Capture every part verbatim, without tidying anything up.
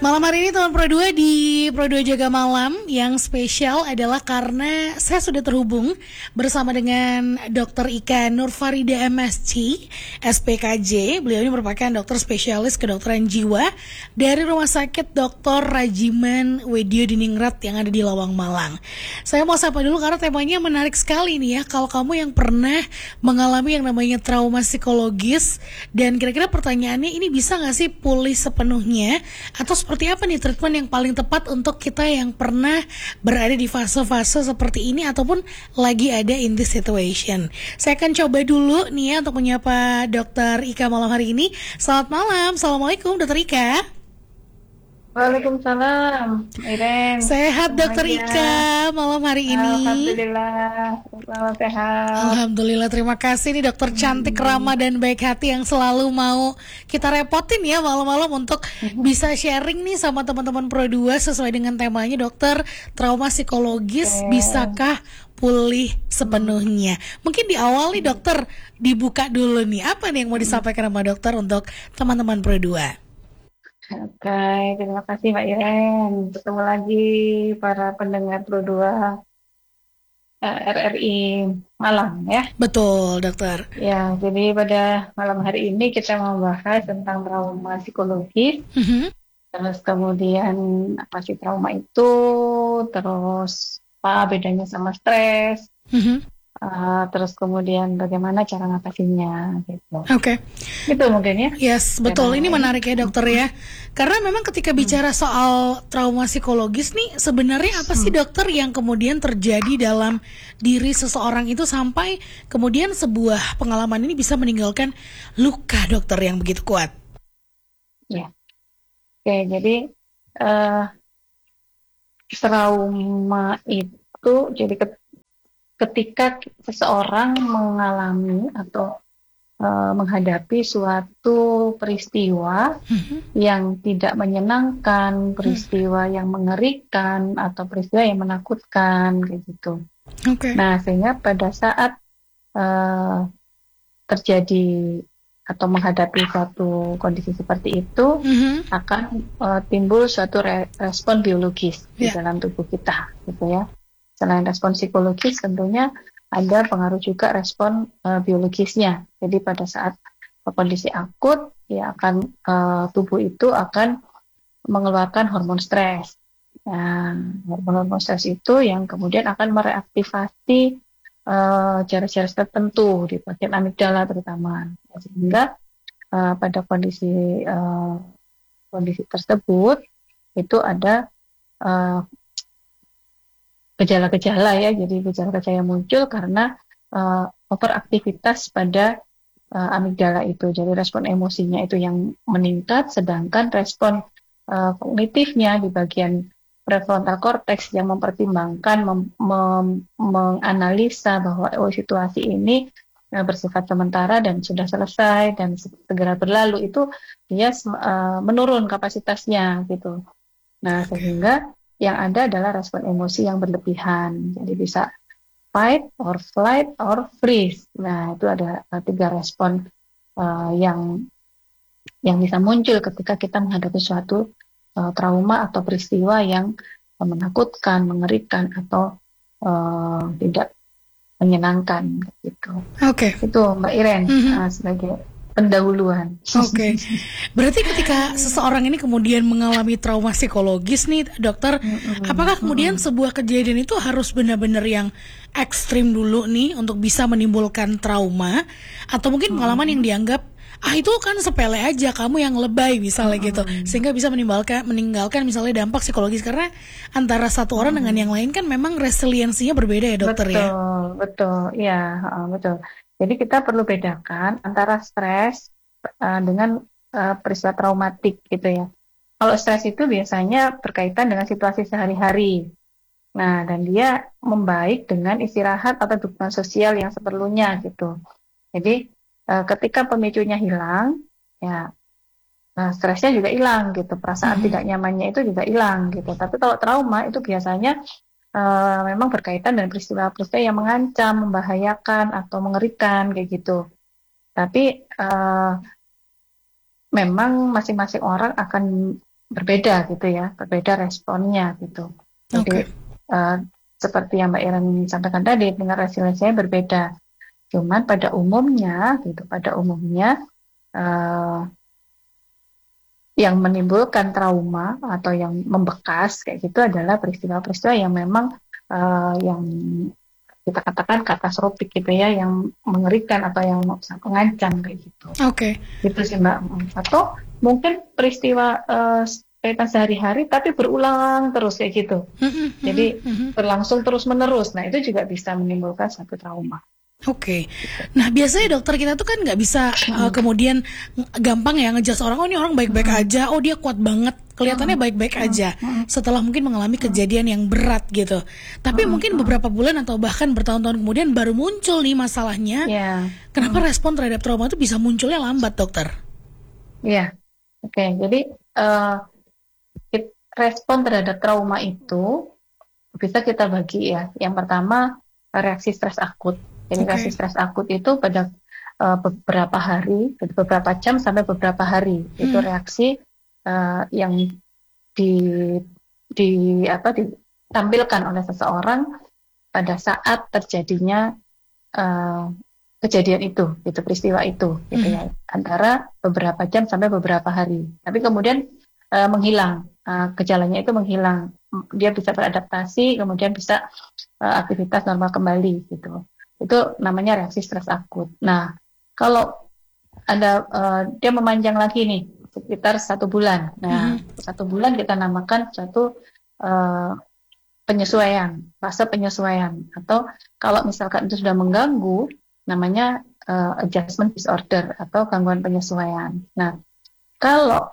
Malam hari ini teman Pro dua di Pro dua Jaga Malam yang spesial adalah karena saya sudah terhubung bersama dengan dokter Ika Nurfarida M Si, S P K J. Beliau ini merupakan dokter spesialis kedokteran jiwa dari Rumah Sakit dokter Rajiman Weddio Diningrat yang ada di Lawang Malang. Saya mau sapa dulu karena temanya menarik sekali nih ya. Kalau kamu yang pernah mengalami yang namanya trauma psikologis, dan kira-kira pertanyaannya ini bisa nggak sih pulih sepenuhnya, atau seperti apa nih treatment yang paling tepat untuk kita yang pernah berada di fase-fase seperti ini ataupun lagi ada in this situation. Saya akan coba dulu nih ya untuk menyapa dokter Ika malam hari ini. Selamat malam, Assalamualaikum dokter Ika. Waalaikumsalam, Iren. Sehat dokter Ika malam hari ini. Alhamdulillah, selamat sehat. Alhamdulillah, terima kasih nih dokter cantik, ramah dan baik hati yang selalu mau kita repotin ya malam-malam untuk bisa sharing nih sama teman-teman Pro dua sesuai dengan temanya dokter trauma psikologis, Oke. bisakah pulih sepenuhnya. Mungkin di awal nih dokter dibuka dulu nih, apa nih yang mau disampaikan sama dokter untuk teman-teman Pro dua? Oke, terima kasih Mbak Iren. Ketemu lagi para pendengar Pro dua eh, R R I Malang ya. Betul dokter. Ya, jadi pada malam hari ini kita mau bahas tentang trauma psikologis. Mhm. Terus kemudian apa sih trauma itu, terus apa bedanya sama stres, Mhm. uh, terus kemudian bagaimana cara ngatasinnya gitu. Oke. Itu mungkin ya. Yes, betul. Ini menarik ya dokter ya. Karena memang ketika Hmm. bicara soal trauma psikologis nih, sebenarnya apa sih dokter yang kemudian terjadi dalam diri seseorang itu sampai kemudian sebuah pengalaman ini bisa meninggalkan luka dokter yang begitu kuat? Ya. Oke, jadi uh, trauma itu jadi ke- ketika seseorang mengalami atau uh, menghadapi suatu peristiwa Mhm. yang tidak menyenangkan, peristiwa yang mengerikan, atau peristiwa yang menakutkan, kayak gitu. Oke. Nah, sehingga pada saat uh, terjadi atau menghadapi suatu kondisi seperti itu, Mhm. akan uh, timbul suatu re- respon biologis di Ya. dalam tubuh kita, gitu ya. Selain respon psikologis, tentunya ada pengaruh juga respon uh, biologisnya. Jadi pada saat kondisi akut, ya akan uh, tubuh itu akan mengeluarkan hormon stres. Nah, hormon-hormon stres itu yang kemudian akan mereaktivasi uh, jaris-jaris tertentu di bagian amigdala terutama, sehingga uh, pada kondisi uh, kondisi tersebut itu ada uh, gejala-gejala ya, jadi gejala-gejala yang muncul karena uh, overaktivitas pada uh, amigdala itu. Jadi respon emosinya itu yang meningkat, sedangkan respon uh, kognitifnya di bagian prefrontal cortex yang mempertimbangkan, mem- mem- menganalisa bahwa oh, situasi ini uh, bersifat sementara dan sudah selesai dan segera berlalu, itu dia uh, menurun kapasitasnya gitu. Nah, sehingga yang ada adalah respon emosi yang berlebihan. Jadi bisa fight or flight or freeze. Nah, itu ada uh, tiga respon uh, yang yang bisa muncul ketika kita menghadapi suatu uh, trauma atau peristiwa yang uh, menakutkan, mengerikan, atau uh, tidak menyenangkan gitu. Oke. Itu Mbak Iren Mhm. uh, sebagai pendahuluan. Oke, berarti ketika seseorang ini kemudian mengalami trauma psikologis nih dokter, Mm-mm. apakah kemudian Mm-mm. sebuah kejadian itu harus benar-benar yang ekstrim dulu nih untuk bisa menimbulkan trauma, atau mungkin pengalaman yang dianggap ah itu kan sepele aja, kamu yang lebay misalnya gitu, sehingga bisa meninggalkan meninggalkan misalnya dampak psikologis, karena antara satu orang dengan yang lain kan memang resiliensinya berbeda ya dokter betul, ya. betul, ya, uh, betul. Jadi kita perlu bedakan antara stres uh, dengan uh, peristiwa traumatik gitu ya. Kalau stres itu biasanya berkaitan dengan situasi sehari-hari. Nah, dan dia membaik dengan istirahat atau dukungan sosial yang seperlunya gitu. Jadi uh, ketika pemicunya hilang, ya nah, stresnya juga hilang gitu, perasaan Mhm. tidak nyamannya itu juga hilang gitu. Tapi kalau trauma itu biasanya uh, memang berkaitan dengan peristiwa-peristiwa yang mengancam, membahayakan, atau mengerikan kayak gitu. Tapi uh, memang masing-masing orang akan berbeda gitu ya, berbeda responnya gitu. Jadi Oke. uh, seperti yang Mbak Iren sampaikan tadi, tingkat resiliensinya berbeda. Cuman pada umumnya gitu, pada umumnya uh, yang menimbulkan trauma atau yang membekas kayak gitu adalah peristiwa-peristiwa yang memang uh, yang kita katakan katastrofik gitu ya, yang mengerikan atau yang mengancam kayak gitu. Oke. Gitu sih Mbak. Atau mungkin peristiwa uh, kaitan sehari-hari tapi berulang terus kayak gitu. Mhm, mhm, Jadi mhm. berlangsung terus-menerus. Nah, itu juga bisa menimbulkan satu trauma. Oke. Nah, biasanya dokter kita tuh kan nggak bisa uh, kemudian ng- gampang ya ngejudge orang, oh ini orang baik-baik aja, oh dia kuat banget, kelihatannya baik-baik aja. Setelah mungkin mengalami kejadian yang berat gitu. Tapi mungkin beberapa bulan atau bahkan bertahun-tahun kemudian baru muncul nih masalahnya. Ya, Kenapa respon terhadap trauma itu bisa munculnya lambat, dokter? ya. Oke. Jadi uh, kit- respon terhadap trauma itu bisa kita bagi ya. Yang pertama reaksi stres akut. Jadi reaksi Oke. stres akut itu pada uh, beberapa hari, beberapa jam sampai beberapa hari. Itu Hmm. reaksi uh, yang di di apa ditampilkan oleh seseorang pada saat terjadinya uh, kejadian itu, gitu peristiwa itu, gitu Hmm. ya, antara beberapa jam sampai beberapa hari. Tapi kemudian uh, menghilang, uh, gejalanya itu menghilang, dia bisa beradaptasi, kemudian bisa uh, aktivitas normal kembali, gitu. Itu namanya reaksi stres akut. Nah, kalau ada uh, dia memanjang lagi nih, sekitar satu bulan. Nah, Hmm. satu bulan kita namakan satu uh, penyesuaian, fase penyesuaian. Atau kalau misalkan itu sudah mengganggu, namanya uh, adjustment disorder atau gangguan penyesuaian. Nah, kalau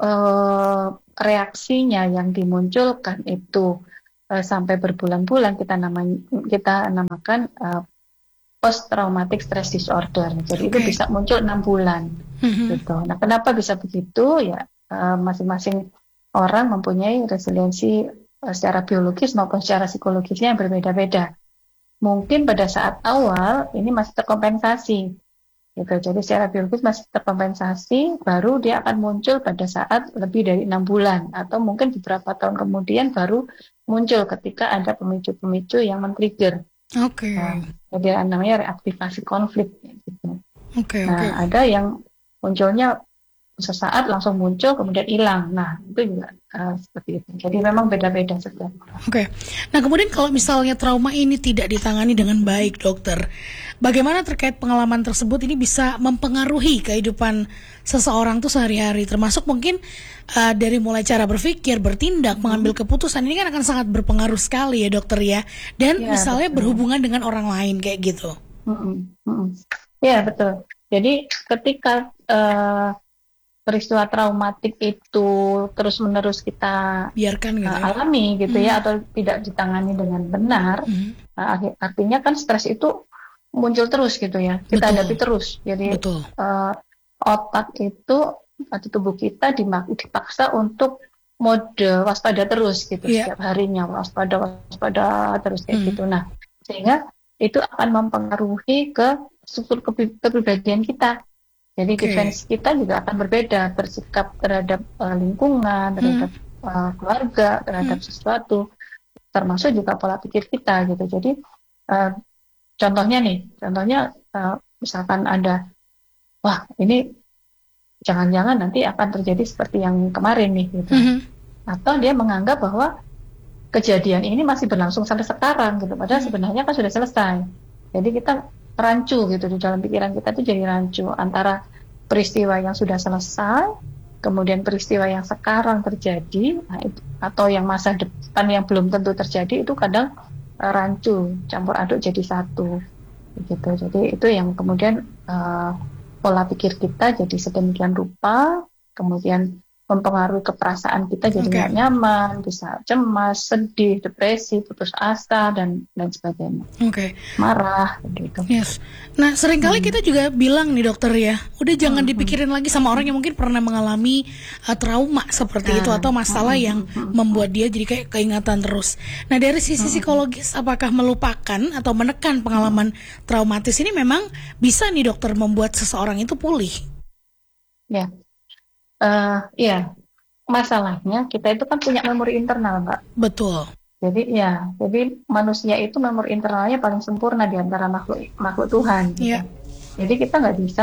uh, reaksinya yang dimunculkan itu uh, sampai berbulan-bulan, kita namakan kita namakan uh, post traumatic stress disorder. Jadi itu Oke. bisa muncul enam bulan Hmm. gitu. Nah, kenapa bisa begitu? Ya uh, masing-masing orang mempunyai resiliensi uh, secara biologis maupun secara psikologisnya yang berbeda-beda. Mungkin pada saat awal ini masih terkompensasi, gitu. Jadi secara biologis masih terkompensasi, baru dia akan muncul pada saat lebih dari enam bulan, atau mungkin beberapa tahun kemudian baru muncul ketika ada pemicu-pemicu yang men-trigger. Oke. Nah, jadi namanya reaktivasi konflik, gitu. Oke, oke. Nah, ada yang munculnya sesaat langsung muncul kemudian hilang. Nah, itu juga uh, seperti itu. Jadi memang beda-beda setiap orang. Oke. Nah, kemudian kalau misalnya trauma ini tidak ditangani dengan baik, dokter, bagaimana terkait pengalaman tersebut ini bisa mempengaruhi kehidupan seseorang tuh sehari-hari, termasuk mungkin uh, dari mulai cara berpikir, bertindak, mengambil keputusan, ini kan akan sangat berpengaruh sekali ya, dokter ya. Dan Ya, misalnya betul. berhubungan dengan orang lain kayak gitu. Mm-mm, mm-mm. Ya, betul. Jadi ketika uh, peristiwa traumatik itu terus-menerus kita Biarkan gitu uh, ya. alami gitu Hmm. ya, atau tidak ditangani dengan benar, Hmm. uh, arti- artinya kan stres itu muncul terus gitu ya, kita Betul. hadapi terus. Jadi Betul. uh, otak itu atau tubuh kita dimak- dipaksa untuk mode waspada terus gitu, Iya. setiap harinya waspada waspada terus kayak Hmm. gitu. Nah, sehingga itu akan mempengaruhi ke struktur kepi- kepribadian kita. Jadi Oke. defense kita juga akan berbeda, bersikap terhadap uh, lingkungan, terhadap uh, keluarga, terhadap Hmm. sesuatu, termasuk juga pola pikir kita gitu. Jadi uh, contohnya nih, contohnya uh, misalkan ada, wah ini jangan-jangan nanti akan terjadi seperti yang kemarin nih gitu. Hmm. Atau dia menganggap bahwa kejadian ini masih berlangsung sampai sekarang gitu, padahal sebenarnya kan sudah selesai. Jadi kita rancu gitu, di dalam pikiran kita tuh jadi rancu antara peristiwa yang sudah selesai, kemudian peristiwa yang sekarang terjadi, nah itu, atau yang masa depan yang belum tentu terjadi, itu kadang uh, rancu, campur aduk jadi satu gitu. Jadi itu yang kemudian uh, pola pikir kita jadi sedemikian rupa, kemudian mempengaruhi keperasaan kita jadi nggak Oke. nyaman, bisa cemas, sedih, depresi, putus asa, dan lain sebagainya, Oke. marah gitu. Yes. Nah, seringkali Hmm. kita juga bilang nih dokter ya, udah jangan Hmm. dipikirin lagi sama orang yang mungkin pernah mengalami uh, trauma seperti itu Nah, atau masalah hmm, yang hmm, hmm, membuat dia jadi kayak keingatan terus. Nah, dari sisi psikologis, apakah melupakan atau menekan pengalaman traumatis ini memang bisa nih dokter membuat seseorang itu pulih? ya, Eh, ya, masalahnya kita itu kan punya memori internal, Mbak. Betul. Jadi ya, jadi manusia itu memori internalnya paling sempurna di antara makhluk makhluk Tuhan. Gitu. Iya. Jadi kita nggak bisa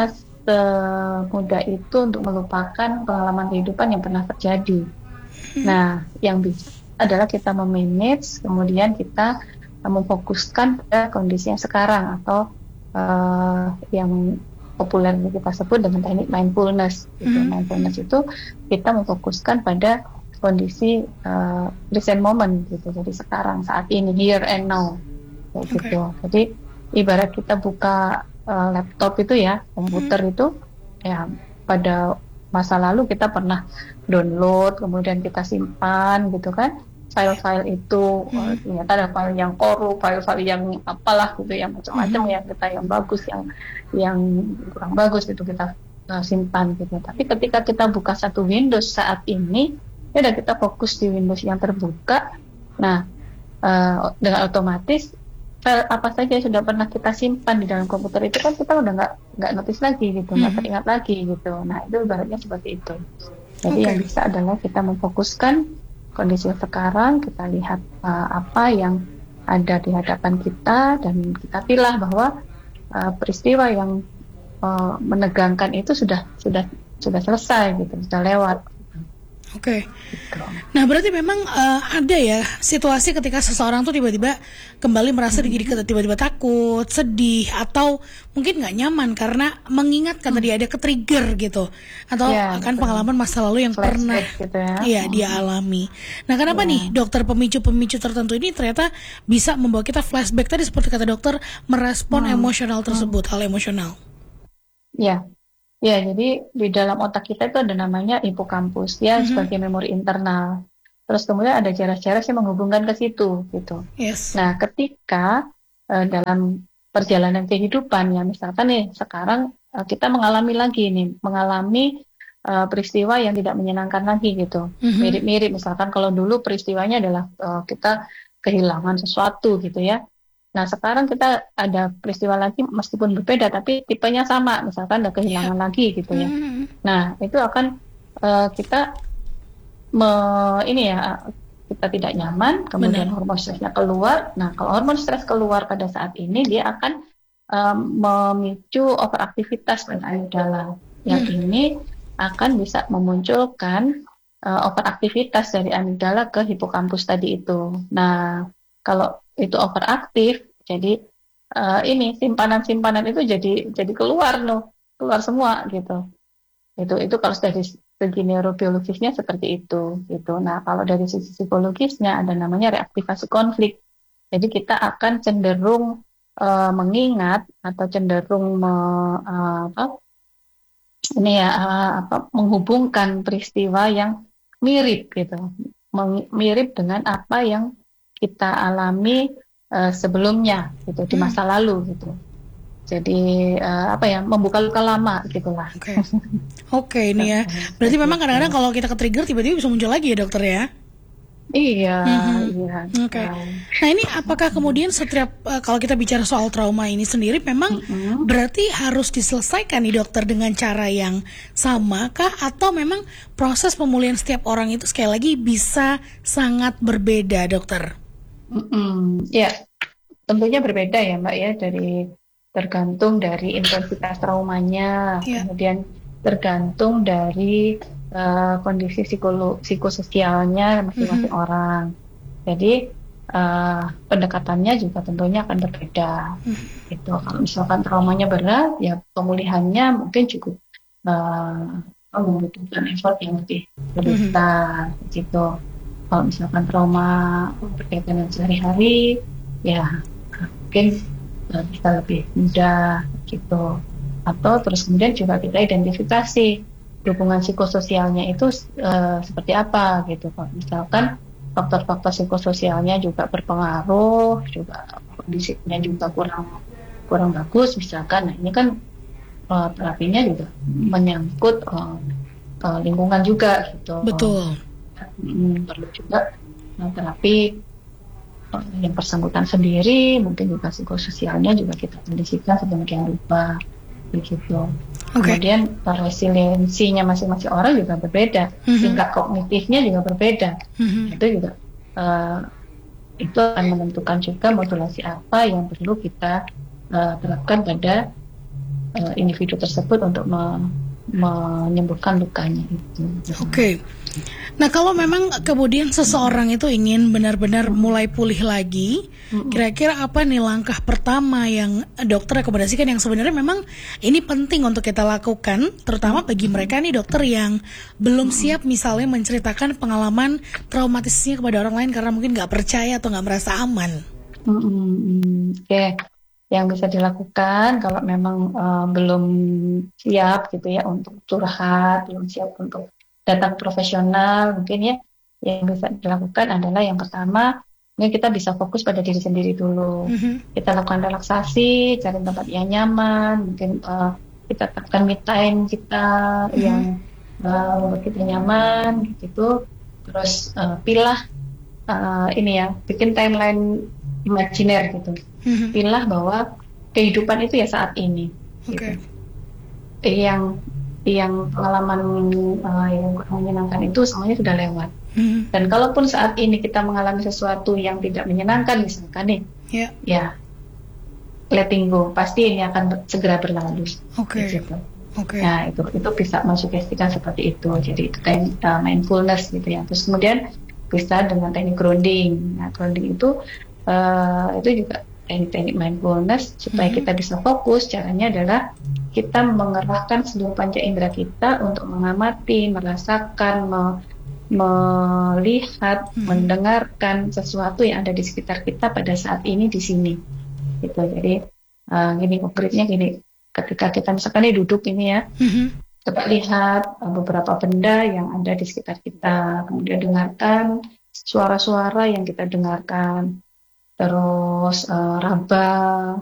semudah itu untuk melupakan pengalaman kehidupan yang pernah terjadi. Nah, yang bisa adalah kita memanage, kemudian kita uh, memfokuskan pada kondisi yang sekarang atau uh, yang populer kita sebut dengan teknik mindfulness. Gitu. Mhm. Mindfulness itu kita memfokuskan pada kondisi uh, present moment, gitu. Jadi sekarang, saat ini, here and now, kayak Oke. gitu. Jadi ibarat kita buka uh, laptop itu ya, komputer itu, ya pada masa lalu kita pernah download, kemudian kita simpan, gitu kan, file-file itu. Hmm. uh, ternyata ada file yang korup, file-file yang apalah gitu, yang macam-macam, yang kita yang bagus, yang yang kurang bagus itu kita uh, simpan gitu. Tapi ketika kita buka satu Windows saat ini, ya udah kita fokus di Windows yang terbuka. Nah, uh, dengan otomatis file apa saja yang sudah pernah kita simpan di dalam komputer itu kan kita udah nggak nggak notice lagi gitu, nggak Mhm. teringat lagi gitu. Nah, itu ibaratnya seperti itu. Jadi Oke. yang bisa adalah kita memfokuskan kondisi yang sekarang, kita lihat uh, apa yang ada di hadapan kita, dan kita pilih bahwa uh, peristiwa yang uh, menegangkan itu sudah sudah sudah selesai gitu, sudah lewat. Oke. Gitu. Nah, berarti memang eh, ada ya situasi ketika seseorang tuh tiba-tiba kembali merasa jadi ke- tiba-tiba takut, sedih, atau mungkin nggak nyaman karena mengingat kan tadi ada ke-trigger gitu, atau Ya, akan betul. pengalaman masa lalu yang pernah Flashback gitu ya. iya Hmm. dia alami. Nah, kenapa Ya. nih dokter pemicu-pemicu tertentu ini ternyata bisa membawa kita flashback tadi seperti kata dokter, merespon Hmm. emosional tersebut, hal emosional. Ya, ya. Jadi di dalam otak kita itu ada namanya hipokampus, ya, Mhm. sebagai memori internal. Terus kemudian ada jarak-jarak yang menghubungkan ke situ, gitu. Yes. Nah, ketika eh, dalam perjalanan kehidupan, ya, misalkan nih sekarang eh, kita mengalami lagi nih, mengalami eh, peristiwa yang tidak menyenangkan lagi, gitu. Mhm. Mirip-mirip, misalkan kalau dulu peristiwanya adalah eh, kita kehilangan sesuatu, gitu ya. Nah, sekarang kita ada peristiwa lagi meskipun berbeda, tapi tipenya sama. Misalkan ada kehilangan lagi gitu ya. Mhm. Nah, itu akan eh, kita me, ini ya, kita tidak nyaman, kemudian Benar. hormon stresnya keluar. Nah, kalau hormon stres keluar pada saat ini, dia akan em, memicu overaktivitas pada amigdala. Yang Hmm. ini akan bisa memunculkan eh, overaktivitas dari amigdala ke hipokampus tadi itu. Nah, kalau itu overaktif, jadi eh, ini simpanan-simpanan itu jadi jadi keluar loh, keluar semua gitu. Itu itu kalau dari segi neurobiologisnya seperti itu gitu. Nah, kalau dari sisi psikologisnya ada namanya reaktivasi konflik. Jadi kita akan cenderung eh, mengingat atau cenderung me- eh, apa ini ya eh, apa menghubungkan peristiwa yang mirip gitu, Meng- mirip dengan apa yang kita alami eh, sebelumnya gitu di Hmm. masa lalu gitu. Jadi eh, apa ya, membuka luka lama gitulah. Oke. Oke, ini ya. Berarti memang kadang-kadang kalau kita ke-trigger tiba-tiba bisa muncul lagi ya dokter ya. Iya, Mhm. iya. Oke. Nah, Nah, ini apakah kemudian setiap eh, kalau kita bicara soal trauma ini sendiri memang mm-mm. berarti harus diselesaikan nih dokter dengan cara yang sama kah, atau memang proses pemulihan setiap orang itu sekali lagi bisa sangat berbeda, dokter? Mm-mm. Ya, tentunya berbeda ya Mbak ya, dari tergantung dari intensitas traumanya, Iya. kemudian tergantung dari eh, kondisi psikolo psikososialnya masing-masing Mhm. orang. Jadi eh, pendekatannya juga tentunya akan berbeda. Mhm. Itu kalau misalkan traumanya berat, ya pemulihannya mungkin cukup eh, membutuhkan effort yang lebih lebih Mhm. besar gitu. Kalau misalkan trauma berkaitan dengan sehari-hari, ya mungkin eh, bisa lebih mudah gitu. Atau terus kemudian juga kita identifikasi dukungan psikososialnya itu eh, seperti apa gitu. Kalau misalkan faktor-faktor psikososialnya juga berpengaruh, juga kondisinya juga kurang kurang bagus misalkan. Nah, ini kan eh, terapinya juga menyangkut eh, eh, lingkungan juga gitu. Betul. Hmm, perlu juga eh, terapi eh, yang bersangkutan sendiri, mungkin juga psikososialnya juga kita kondisikan sedemikian rupa begitu. Oke. Kemudian resiliensinya masing-masing orang juga berbeda, Mhm. tingkat kognitifnya juga berbeda. Mhm. Itu juga uh, itu akan menentukan juga modulasi apa yang perlu kita uh, terapkan pada uh, individu tersebut untuk me- menyembuhkan lukanya itu. Oke. Nah, kalau memang kemudian seseorang itu ingin benar-benar mulai pulih lagi, kira-kira apa nih langkah pertama yang dokter rekomendasikan yang sebenarnya memang ini penting untuk kita lakukan, terutama bagi mereka nih dokter yang belum siap misalnya menceritakan pengalaman traumatisnya kepada orang lain karena mungkin nggak percaya atau nggak merasa aman. Mm-mm. Oke, yang bisa dilakukan kalau memang uh, belum siap gitu ya untuk curhat, belum siap untuk datang profesional, mungkin ya yang bisa dilakukan adalah yang pertama, mungkin kita bisa fokus pada diri sendiri dulu. Mhm. Kita lakukan relaksasi, cari tempat yang nyaman, mungkin uh, kita tekan me time kita yang uh, membuat kita nyaman gitu. Terus uh, pilah uh, ini ya, bikin timeline imajiner gitu. Mhm. Pilah bahwa kehidupan itu ya saat ini. Oke. Gitu. Yang yang pengalaman uh, yang kurang menyenangkan itu semuanya sudah lewat. Mhm. Dan kalaupun saat ini kita mengalami sesuatu yang tidak menyenangkan, misalkan nih, Ya. ya letting go, pasti ini akan segera berlalu. Oke. Gitu. Oke. Nah itu itu bisa mensugestikan seperti itu. Jadi itu kan uh, mindfulness gitu ya. Terus kemudian bisa dengan teknik grounding. Nah grounding itu uh, itu juga teknik-teknik mindfulness supaya Mhm. kita bisa fokus. Caranya adalah kita mengerahkan seluruh panca indera kita untuk mengamati, merasakan, me- melihat, Mhm. mendengarkan sesuatu yang ada di sekitar kita pada saat ini di sini. Gitu. Jadi uh, gini konkretnya gini, ketika kita misalkan ini duduk ini ya, Mhm. coba lihat uh, beberapa benda yang ada di sekitar kita, kemudian dengarkan suara-suara yang kita dengarkan, terus uh, raba,